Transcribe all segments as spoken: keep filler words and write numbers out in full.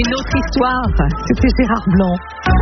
Une autre histoire, c'était Gérard Blanc.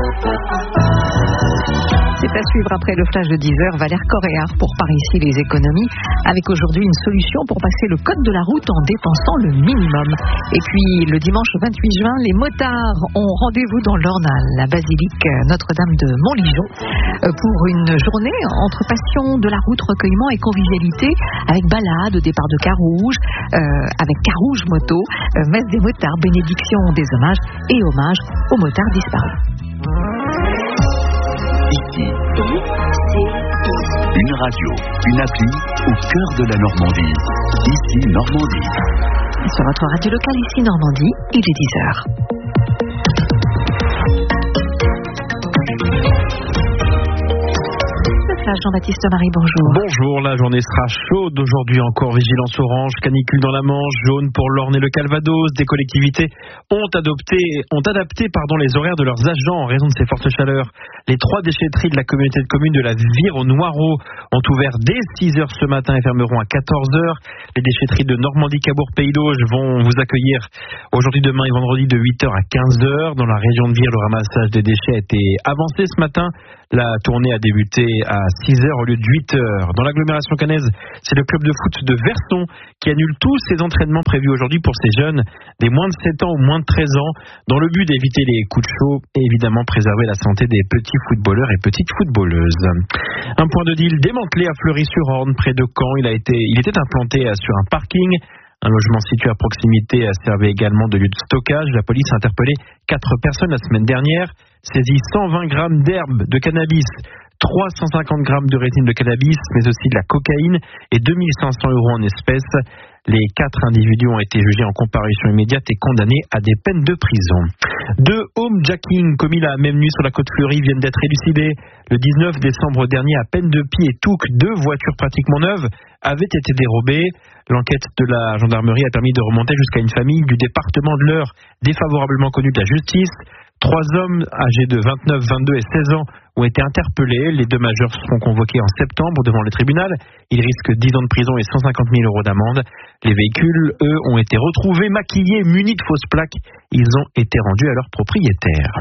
C'est à suivre après le flash de dix heures. Valère Coréard pour Par ici les économies, avec aujourd'hui une solution pour passer le code de la route en dépensant le minimum. Et puis le dimanche vingt-huit juin, les motards ont rendez-vous dans l'Orne à la basilique Notre-Dame de Montligeon pour une journée entre passion de la route, recueillement et convivialité, avec balade au départ de Carouge, euh, avec Carouge Moto, euh, messe des motards, bénédiction des hommages et hommage aux motards disparus. Ici, une radio, une appli au cœur de la Normandie. Ici, Normandie. Sur votre radio locale, ici Normandie, il est dix heures. Jean-Baptiste Marie, bonjour. Bonjour, la journée sera chaude aujourd'hui, encore vigilance orange, canicule dans la Manche, jaune pour l'Orne et le Calvados. Des collectivités ont adopté, ont adapté pardon, les horaires de leurs agents en raison de ces fortes chaleurs. Les trois déchetteries de la communauté de communes de la Vire au Noireau ont ouvert dès six heures ce matin et fermeront à quatorze heures. Les déchetteries de Normandie, Cabourg, Pays d'Auge vont vous accueillir aujourd'hui, demain et vendredi de huit heures à quinze heures. Dans la région de Vire, le ramassage des déchets a été avancé ce matin. La tournée a débuté à six heures au lieu de huit heures. Dans l'agglomération caennaise, c'est le club de foot de Verson qui annule tous ses entraînements prévus aujourd'hui pour ces jeunes des moins de sept ans ou moins de treize ans, dans le but d'éviter les coups de chaud et évidemment préserver la santé des petits footballeurs et petites footballeuses. Un point de deal démantelé à Fleury-sur-Orne, près de Caen. Il a été, il était implanté sur un parking. Un logement situé à proximité a servi également de lieu de stockage. La police a interpellé quatre personnes la semaine dernière, saisi cent vingt grammes d'herbe de cannabis, trois cent cinquante grammes de rétine de cannabis, mais aussi de la cocaïne et deux mille cinq cents euros en espèces. Les quatre individus ont été jugés en comparution immédiate et condamnés à des peines de prison. Deux homejacking commis la même nuit sur la côte Fleury viennent d'être élucidés. Le dix-neuf décembre dernier, à peine de pied et Touques, deux voitures pratiquement neuves avaient été dérobées. L'enquête de la gendarmerie a permis de remonter jusqu'à une famille du département de l'Eure, défavorablement connue de la justice. Trois hommes âgés de vingt-neuf, vingt-deux et seize ans ont été interpellés. Les deux majeurs seront convoqués en septembre devant le tribunal. Ils risquent dix ans de prison et cent cinquante mille euros d'amende. Les véhicules, eux, ont été retrouvés, maquillés, munis de fausses plaques. Ils ont été rendus à leurs propriétaires.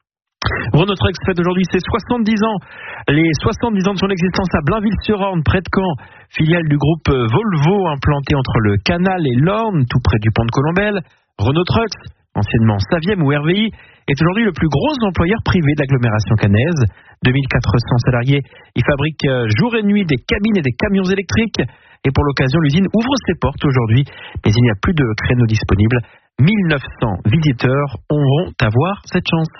Renault Trucks fête aujourd'hui ses soixante-dix ans. Les soixante-dix ans de son existence à Blainville-sur-Orne, près de Caen, filiale du groupe Volvo implanté entre le Canal et l'Orne, tout près du pont de Colombelle. Renault Trucks, anciennement Saviem ou R V I, est aujourd'hui le plus gros employeur privé de l'agglomération caennaise. deux mille quatre cents salariés. Il fabrique jour et nuit des cabines et des camions électriques. Et pour l'occasion, l'usine ouvre ses portes aujourd'hui, mais il n'y a plus de créneaux disponibles. mille neuf cents visiteurs auront à voir cette chance.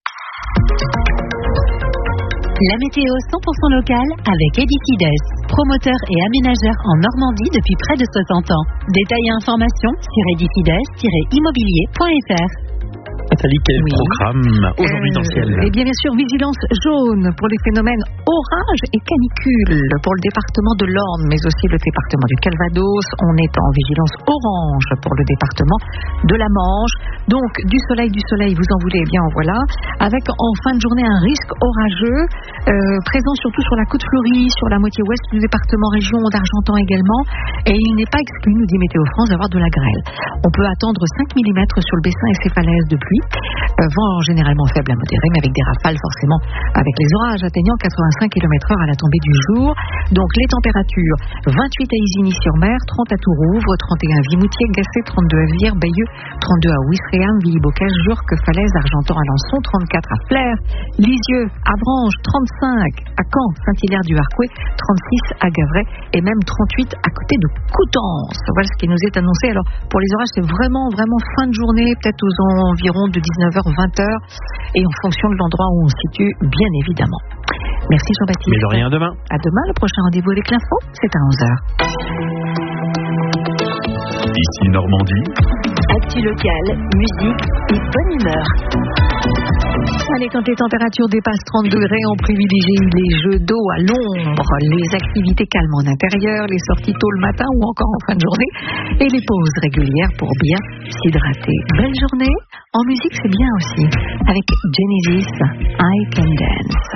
La météo cent pour cent locale avec Edicides, promoteur et aménageur en Normandie depuis près de soixante ans. Détails et informations sur edicides tiret immobilier point f r. Nathalie, quel oui. programme aujourd'hui euh, dans le ciel? Eh bien, bien sûr, vigilance jaune pour les phénomènes orage et canicule pour le département de l'Orne, mais aussi le département du Calvados. On est en vigilance orange pour le département de la Manche. Donc, du soleil, du soleil, vous en voulez, eh bien en voilà. Avec en fin de journée un risque orageux, euh, présent surtout sur la côte Fleury, sur la moitié ouest du département, région d'Argentan également. Et il n'est pas exclu, nous dit Météo France, d'avoir de la grêle. On peut attendre cinq millimètres sur le Bessin et ses falaises de pluie. Euh, vent généralement faible à modéré, mais avec des rafales forcément, avec les orages atteignant quatre-vingt-cinq kilomètres heure à la tombée du jour. Donc les températures, vingt-huit à Isigny-sur-Mer, trente à Tourouvre, trente et un à Vimoutier, Gacé, trente-deux à Vire, Bayeux, trente-deux à Ouistreham, Villy-Bocage, Jurques, Falaise, Argentan, Alençon, trente-quatre à Flers, Lisieux, Avranches, trente-cinq à Caen, Saint-Hilaire-du-Harcouët, trente-six à Gavray et même trente-huit à côté de Coutances. Voilà ce qui nous est annoncé. Alors pour les orages, c'est vraiment, vraiment fin de journée, peut-être aux environs de dix-neuf heures, vingt heures, et en fonction de l'endroit où on se situe, bien évidemment. Merci Jean-Baptiste. Mais de rien, à demain. À demain, le prochain rendez-vous avec l'info, c'est à onze heures. Ici Normandie. Actu locale, musique et bonne humeur. Allez, quand les températures dépassent trente degrés, on privilégie les jeux d'eau à l'ombre, les activités calmes en intérieur, les sorties tôt le matin ou encore en fin de journée, et les pauses régulières pour bien s'hydrater. Belle journée. En musique, c'est bien aussi. Avec Genesis, I Can Dance.